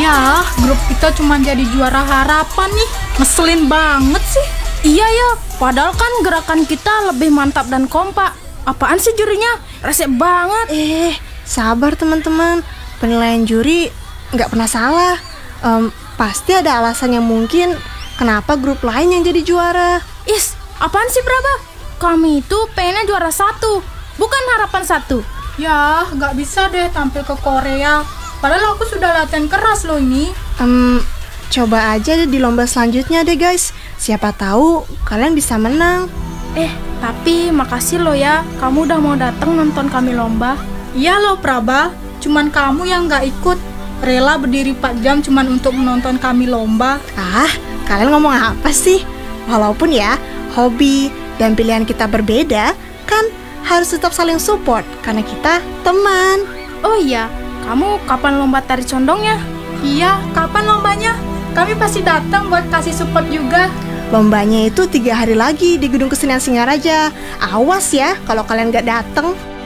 Ya, grup kita cuma jadi juara harapan nih. Ngeselin banget sih. Iya ya, padahal kan gerakan kita lebih mantap dan kompak. Apaan sih jurinya? Resek banget. Sabar teman-teman. Penilaian juri nggak pernah salah. Pasti ada alasan yang mungkin kenapa grup lain yang jadi juara. Apaan sih Praba? Kami itu pengennya juara 1, bukan harapan 1. Ya, nggak bisa deh tampil ke Korea. Padahal aku sudah latihan keras loh ini. Coba aja di lomba selanjutnya deh guys. Siapa tahu kalian bisa menang. Tapi makasih lo ya, kamu udah mau datang nonton kami lomba. Iya loh Praba, cuman kamu yang nggak ikut. Rela berdiri 4 jam cuman untuk menonton kami lomba. Kalian ngomong apa sih? Walaupun ya, hobi dan pilihan kita berbeda, kan harus tetap saling support karena kita teman. Oh iya, kamu kapan lomba tari condongnya? Iya, kapan lombanya? Kami pasti datang buat kasih support juga. Lombanya itu 3 hari lagi di Gedung Kesenian Singaraja. Awas ya kalau kalian gak datang.